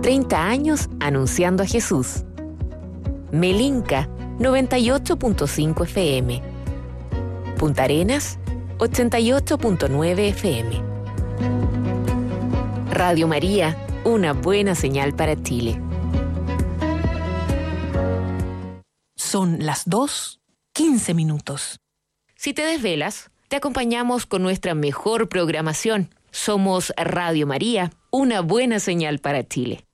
30 años anunciando a Jesús. Melinca 98.5 FM. Punta Arenas 88.9 FM. Radio María, una buena señal para Chile. Son las 2:15. Si te desvelas, te acompañamos con nuestra mejor programación. Somos Radio María, una buena señal para Chile.